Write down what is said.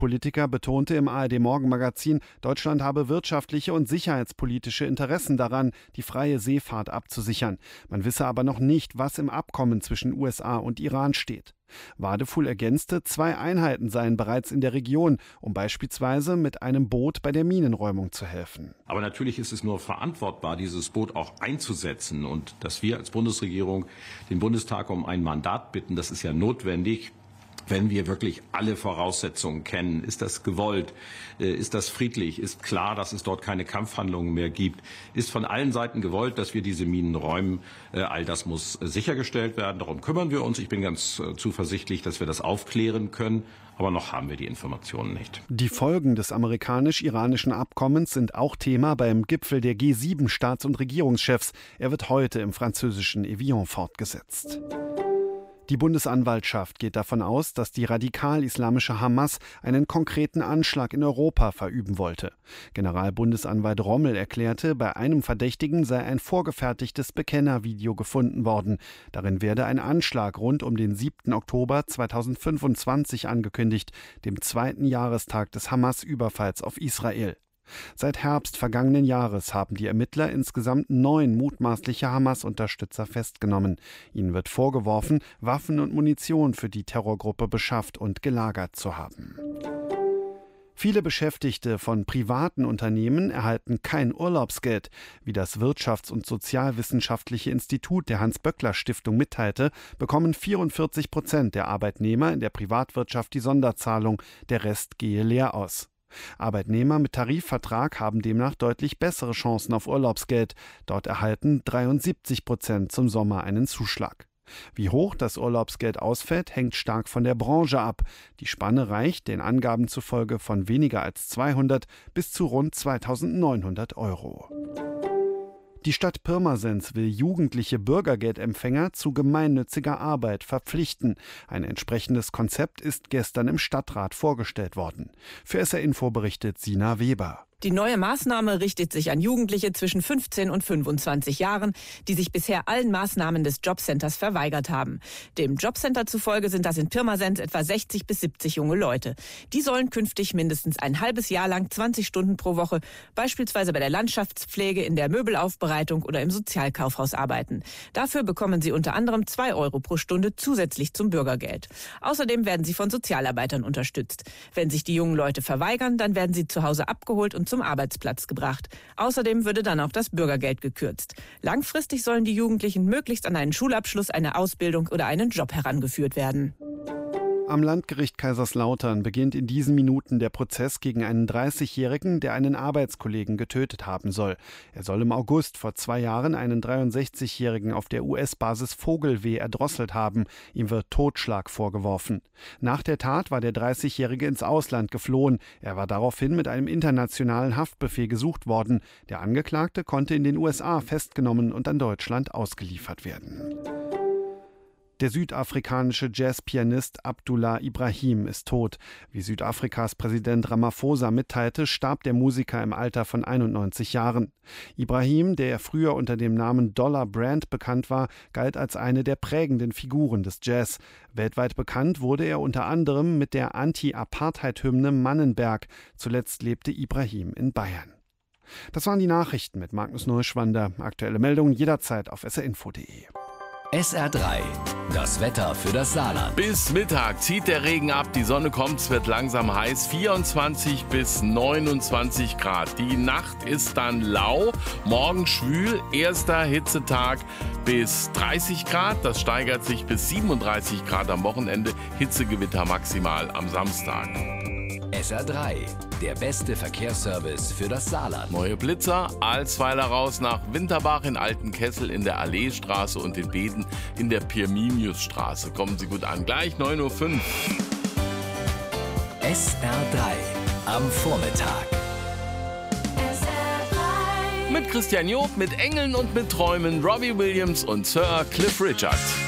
Politiker betonte im ARD-Morgenmagazin, Deutschland habe wirtschaftliche und sicherheitspolitische Interessen daran, die freie Seefahrt abzusichern. Man wisse aber noch nicht, was im Abkommen zwischen USA und Iran steht. Wadefuhl ergänzte, 2 Einheiten seien bereits in der Region, um beispielsweise mit einem Boot bei der Minenräumung zu helfen. Aber natürlich ist es nur verantwortbar, dieses Boot auch einzusetzen. Und dass wir als Bundesregierung den Bundestag um ein Mandat bitten, das ist ja notwendig. Wenn wir wirklich alle Voraussetzungen kennen, ist das gewollt, ist das friedlich, ist klar, dass es dort keine Kampfhandlungen mehr gibt, ist von allen Seiten gewollt, dass wir diese Minen räumen. All das muss sichergestellt werden. Darum kümmern wir uns. Ich bin ganz zuversichtlich, dass wir das aufklären können. Aber noch haben wir die Informationen nicht. Die Folgen des amerikanisch-iranischen Abkommens sind auch Thema beim Gipfel der G7-Staats- und Regierungschefs. Er wird heute im französischen Evian fortgesetzt. Die Bundesanwaltschaft geht davon aus, dass die radikal-islamische Hamas einen konkreten Anschlag in Europa verüben wollte. Generalbundesanwalt Rommel erklärte, bei einem Verdächtigen sei ein vorgefertigtes Bekennervideo gefunden worden. Darin werde ein Anschlag rund um den 7. Oktober 2025 angekündigt, dem 2. Jahrestag des Hamas-Überfalls auf Israel. Seit Herbst vergangenen Jahres haben die Ermittler insgesamt 9 mutmaßliche Hamas-Unterstützer festgenommen. Ihnen wird vorgeworfen, Waffen und Munition für die Terrorgruppe beschafft und gelagert zu haben. Viele Beschäftigte von privaten Unternehmen erhalten kein Urlaubsgeld. Wie das Wirtschafts- und Sozialwissenschaftliche Institut der Hans-Böckler-Stiftung mitteilte, bekommen 44% der Arbeitnehmer in der Privatwirtschaft die Sonderzahlung, der Rest gehe leer aus. Arbeitnehmer mit Tarifvertrag haben demnach deutlich bessere Chancen auf Urlaubsgeld. Dort erhalten 73% zum Sommer einen Zuschlag. Wie hoch das Urlaubsgeld ausfällt, hängt stark von der Branche ab. Die Spanne reicht den Angaben zufolge von weniger als 200 bis zu rund 2.900 Euro. Die Stadt Pirmasens will jugendliche Bürgergeldempfänger zu gemeinnütziger Arbeit verpflichten. Ein entsprechendes Konzept ist gestern im Stadtrat vorgestellt worden. Für SR Info berichtet Sina Weber. Die neue Maßnahme richtet sich an Jugendliche zwischen 15 und 25 Jahren, die sich bisher allen Maßnahmen des Jobcenters verweigert haben. Dem Jobcenter zufolge sind das in Pirmasens etwa 60 bis 70 junge Leute. Die sollen künftig mindestens ein halbes Jahr lang 20 Stunden pro Woche, beispielsweise bei der Landschaftspflege, in der Möbelaufbereitung oder im Sozialkaufhaus arbeiten. Dafür bekommen sie unter anderem 2 Euro pro Stunde zusätzlich zum Bürgergeld. Außerdem werden sie von Sozialarbeitern unterstützt. Wenn sich die jungen Leute verweigern, dann werden sie zu Hause abgeholt und zum Arbeitsplatz gebracht. Außerdem würde dann auch das Bürgergeld gekürzt. Langfristig sollen die Jugendlichen möglichst an einen Schulabschluss, eine Ausbildung oder einen Job herangeführt werden. Am Landgericht Kaiserslautern beginnt in diesen Minuten der Prozess gegen einen 30-Jährigen, der einen Arbeitskollegen getötet haben soll. Er soll im August vor 2 Jahren einen 63-Jährigen auf der US-Basis Vogelweh erdrosselt haben. Ihm wird Totschlag vorgeworfen. Nach der Tat war der 30-Jährige ins Ausland geflohen. Er war daraufhin mit einem internationalen Haftbefehl gesucht worden. Der Angeklagte konnte in den USA festgenommen und an Deutschland ausgeliefert werden. Der südafrikanische Jazzpianist Abdullah Ibrahim ist tot. Wie Südafrikas Präsident Ramaphosa mitteilte, starb der Musiker im Alter von 91 Jahren. Ibrahim, der früher unter dem Namen Dollar Brand bekannt war, galt als eine der prägenden Figuren des Jazz. Weltweit bekannt wurde er unter anderem mit der Anti-Apartheid-Hymne Mannenberg. Zuletzt lebte Ibrahim in Bayern. Das waren die Nachrichten mit Magnus Neuschwander. Aktuelle Meldungen jederzeit auf srinfo.de. SR3, das Wetter für das Saarland. Bis Mittag zieht der Regen ab, die Sonne kommt, es wird langsam heiß, 24 bis 29 Grad. Die Nacht ist dann lau, morgen schwül, erster Hitzetag bis 30 Grad, das steigert sich bis 37 Grad am Wochenende, Hitzegewitter maximal am Samstag. SR3, der beste Verkehrsservice für das Saarland. Neue Blitzer, Alsweiler raus nach Winterbach in Altenkessel in der Alleestraße und in Beden in der Pirminiusstraße. Kommen Sie gut an, gleich 9.05 Uhr. SR3 am Vormittag. Mit Christian Job, mit Engeln und mit Träumen, Robbie Williams und Sir Cliff Richard.